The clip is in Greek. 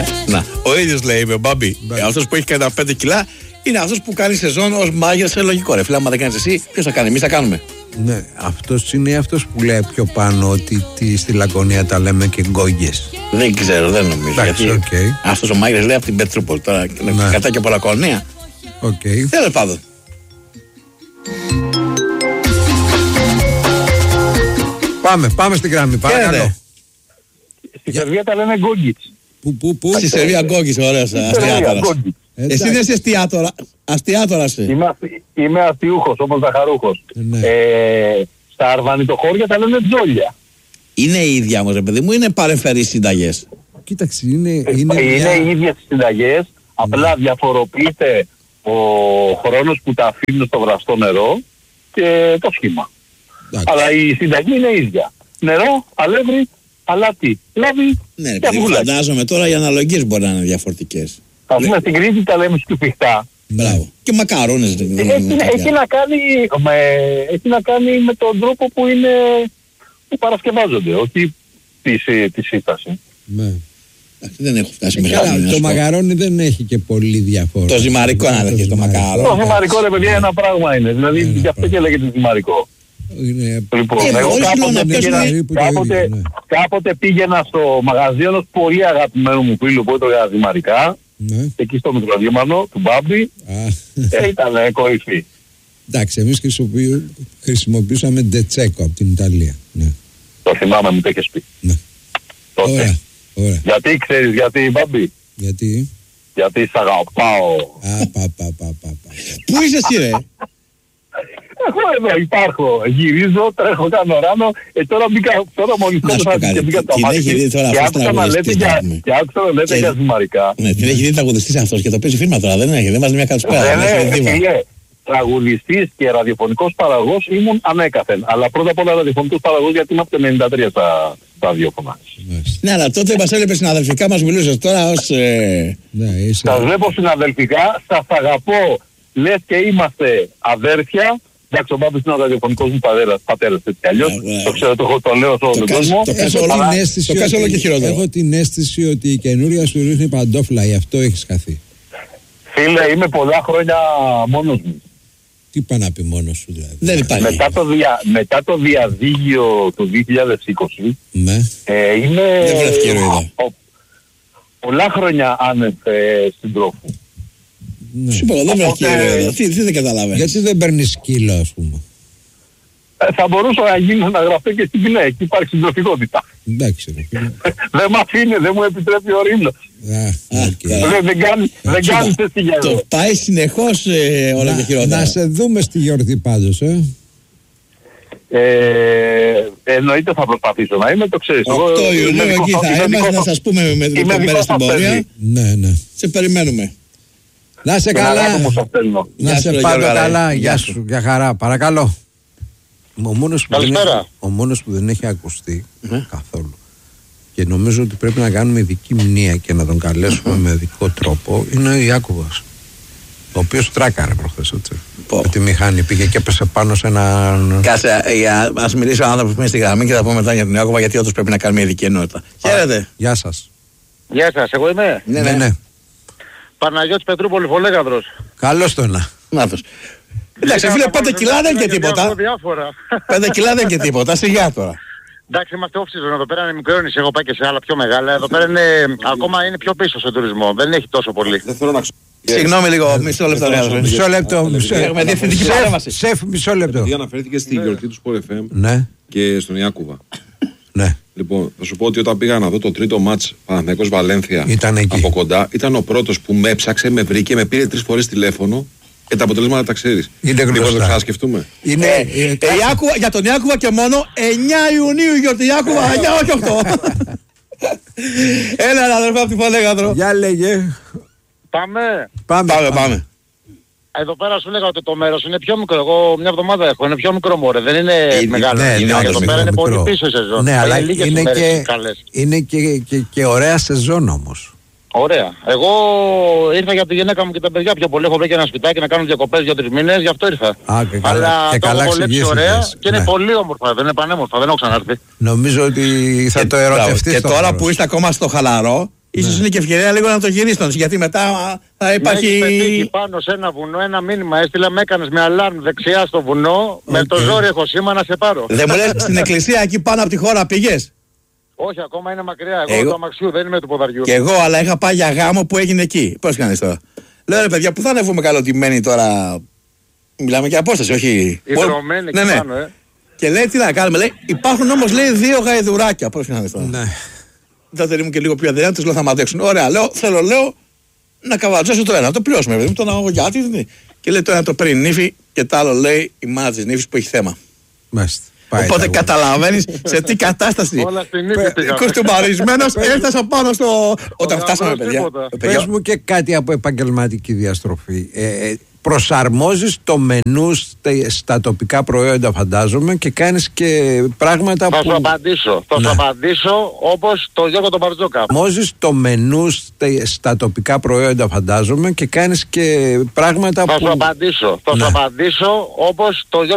Να, ο ίδιος λέει με Μπάμπη. Αυτός που έχει κάνει 5 κιλά είναι αυτός που κάνει σεζόν ως μάγειρας σε λογικό. Ρε φίλε, άμα δεν κάνεις εσύ, ποιος θα κάνει, εμείς θα κάνουμε. Ναι, αυτός είναι αυτός που λέει πιο πάνω ότι στη Λακωνία τα λέμε και γκόγγες. Δεν ξέρω, δεν νομίζω. Εντάξει, γιατί αυτός ο μάγειρας λέει από την Πετρούπολη. Τώρα κατά και πολλά Λακωνία. Τέλος πάντων. Πάμε στην γραμμή, παρακαλώ. Στη Σερβία τα λένε γκόγγιτς. Πού? Στη Σερβία γκόγγιτς, ωραίος αστιάτορας. Εσύ δεν είσαι αστιάτορας. Είμαι αστιούχος, όπως Ζαχαρούχος. Στα αρβανιτοχώρια τα λένε τζόλια. Είναι η ίδια όμως, ρε παιδί μου, είναι παρεμφερείς συνταγές. Κοίταξε, είναι οι ίδιες συνταγές, απλά διαφοροποιείται ο χρόνος που τα αφήνουν στο βραστό νερό και το σχήμα. Αλλά η συνταγή είναι ίδια. Νερό, αλεύρι, αλάτι, λάδι. Ναι, φαντάζομαι τώρα οι αναλογίες μπορεί να είναι διαφορετικές. Θα πούμε στην Κρήτη τα λέμε σκουπιχτά. Μπράβο. Και μακαρόνες. Έχει να κάνει με τον τρόπο που παρασκευάζονται, όχι τη σύσταση. Ναι. Δεν έχω φτάσει μεγάλο. Το μακαρόνι δεν έχει και πολύ διαφορά. Το ζυμαρικό να λέγεται το μακαρόνι. Το ζυμαρικό, ρε παιδιά, ένα πράγμα είναι. Δηλαδή γι' αυτό και λέγεται ζυμαρικό. Λοιπόν, εγώ κάποτε πήγαινα στο μαγαζί ενός πολύ αγαπημένου μου φίλου που έτρωγε ζυμαρικά. Εκεί στο μικροδήμανο του Μπάμπη. Ήταν κορυφή. Εντάξει, εμείς χρησιμοποιούσαμε ντετσέκο από την Ιταλία. Το θυμάμαι, μου το έχεις πει. Ωραία. Γιατί ξέρεις γιατί, Μπάμπη? Γιατί σ' αγαπάω. Πού είσαι εσύ, ρε? Εγώ εδώ υπάρχω, γυρίζω, τρέχω, κάνω ράνο. Τώρα μπήκα, τώρα μόλις και μπήκα τα μάτια και άκουσα να λέτε για ζυμαρικά. Ναι, την έχει δει τραγουδιστής αυτός και το παίζει φίλμα τώρα, δεν έχει, δεν βάζει μια καλησπέρα. Τραγουδιστής και ραδιοφωνικός παραγωγός ήμουν ανέκαθεν. Αλλά πρώτα απ' όλα ραδιοφωνικός παραγωγός γιατί είμαι από το 93 στα ραδιόφωνα. Ναι, αλλά τότε μας έλεπε συναδελφικά, μας μιλούσες τώρα ως... Σας βλέπω συναδελφικά, σας αγαπώ, λες και είμαστε αδέρφια. Εντάξει, ο Μπάμπης είναι ο ραδιοφωνικός μου πατέρας, έτσι αλλιώς. Το ξέρω, το λέω σε όλο τον κόσμο. Έχω την αίσθηση ότι η καινούρια σου ρίχνει παντόφλα, γι' αυτό έχεις χαθεί. Φίλε, είμαι πολλά χρόνια μόνος μου. Τι πάει να πει μόνος σου δηλαδή? Δεν υπάρχει. Μετά το διαδίγιο του 2020, είμαι πολλά χρόνια άνευ συντρόφου. Σου πω, δεν βρέχει ηρωίδα. Τι δεν καταλαβαίνεις? Γιατί δεν παίρνεις σκύλο, ας πούμε? Θα μπορούσα να γίνω να γραφτώ και στην ποινέ. Εκεί υπάρχει συντροφικότητα. Εντάξει. Δεν μ' αφήνει, δεν μου επιτρέπει ο ρήμνος. Δεν κάνει τεστ για εδώ. Το πάει συνεχώς όλα και χειρότερα. Να σε δούμε στη γιορτή πάντως, εννοείται θα προσπαθήσω να είμαι, το ξέρεις. 8 Ιουνίου εκεί θα είμαστε, να σας πούμε με την μέρα στην πορεία. Ναι. Σε περιμένουμε. Να σε καλά. Να σε πάντα καλά. Γεια σου, για χαρά. Παρακαλώ. Ο μόνος που δεν έχει ακουστεί καθόλου και νομίζω ότι πρέπει να κάνουμε ειδική μνήα και να τον καλέσουμε με ειδικό τρόπο είναι ο Ιάκωβας, ο οποίος τράκαρε προχθές, έτσι. Με τη μηχανή πήγε και έπεσε πάνω σε έναν... Κάτσε, ας μιλήσει ο άνθρωπος που είναι στη γραμμή και θα πούμε μετά για τον Ιάκωβα, γιατί όντως πρέπει να κάνουμε ειδική ενότητα. Χαίρετε. Γεια σας. Γεια σας, εγώ είμαι. Ναι. Παναγιώτης Πετρούπολη, Φολέγανδρος. Καλώς το να. Να'θος. Εντάξει, φίλε, 5 κιλά δεν είναι και τίποτα. 5 κιλά δεν είναι και τίποτα, σιγά τώρα. Εντάξει, είμαστε off-season, εδώ πέρα είναι μικρό νησί, έχω πάει και σε άλλα πιο μεγάλα. Εδώ πέρα ακόμα είναι πιο πίσω στο τουρισμό, δεν έχει τόσο πολύ. Δεν θέλω να συγγνώμη λίγο, μισό λεπτό. Έχουμε διευθυντική παρέμβαση. Σεφ, μισό λεπτό. Γιατί αναφέρθηκε στη γιορτή του Sport FM και στον Ιάκωβα. Ναι. Λοιπόν, θα σου πω ότι όταν πήγα να δω το τρίτο μάτς Παναθηναϊκός Βαλένθια από κοντά, ήταν ο πρώτος που με έψαξε, με βρήκε, με πήρε 3 φορές τηλέφωνο και τα αποτελέσματα τα ξέρεις. Είναι γνωστά. Μήπως το ξανασκεφτούμε. Για τον Ιάκωβα και μόνο 9 Ιουνίου γιορτή Ιάκωβα, 9 όχι 8. Έλα αδερφέ από τη Φολέγανδρο. Για λέγε. Πάμε. Εδώ πέρα σου λέγα ότι το μέρος είναι πιο μικρό. Εγώ μια εβδομάδα έχω. Είναι πιο μικρό μωρέ. Δεν είναι μεγάλο. Εδώ πέρα είναι πολύ πίσω η σεζόν. Ναι, αλλά είναι και ωραία σεζόν όμως. Ωραία. Εγώ ήρθα για τη γυναίκα μου και τα παιδιά πιο πολύ. Έχω βρει και ένα σπιτάκι να κάνω διακοπές 2-3 μήνες. Γι' αυτό ήρθα. Αλλά το έχω βολέψει ωραία και είναι πολύ όμορφα. Δεν είναι πανέμορφα. Δεν έχω ξανάρθει. Νομίζω ότι θα το ερωτευτείς. Και τώρα που είστε ακόμα στο χαλαρό, Ίσως είναι και ευκαιρία λίγο να το γυρίσει, γιατί μετά θα υπάρχει... Έχει πετύχει πάνω σε ένα βουνό ένα μήνυμα, έστειλα με έκανες με αλάρμ δεξιά στο βουνό, με το ζόρι έχω σήμα να σε πάρω. Δεν μου λες, στην εκκλησία εκεί πάνω από τη χώρα πήγες? Όχι, ακόμα είναι μακριά, εγώ του αμαξιού, δεν είμαι του ποδαριού. Και εγώ, αλλά είχα πάει για γάμο που έγινε εκεί. Πώς κάνεις τώρα? Λέω ρε παιδιά, που θα ανεβούμε καλοτημένοι τώρα? Μιλάμε για απόσταση, όχι... Ιδρωμένοι εκεί πάνω, Και λέει τι να κάνουμε, λέει, υπάρχουν όμως λέει 2 γαϊδουράκια. Πώς κάνεις τώρα? Ναι. Τότε ήμουν και λίγο πιο αδυνάτος, λέω θα μ' αντέξουν. Ωραία, λέω να καβατζώσω το ένα, να το πληρώσουμε, παιδί μου, τον αγωγιάτη. Και λέει το ένα το παίρνει νύφη και το άλλο λέει η μάνα της νύφης που έχει θέμα. Μάλιστα. Οπότε καταλαβαίνεις σε τι κατάσταση. Όλα στην νύφη πήγαμε. Κοστούμαρισμένος έφτασα πάνω στο... Όταν φτάσαμε παιδιά. Πες μου και κάτι από επαγγελματική διαστροφή. Προσαρμόζεις το μενού στα τοπικά προϊόντα, φαντάζομαι, και κάνεις και πράγματα που... Θα σου απαντήσω όπως το Γιώργο τον Μπαρτζόκα. Προσαρμόζεις το μενού στα τοπικά προϊόντα, φαντάζομαι, και κάνεις και πράγματα που... Θα σου απαντήσω όπως το Γιώργο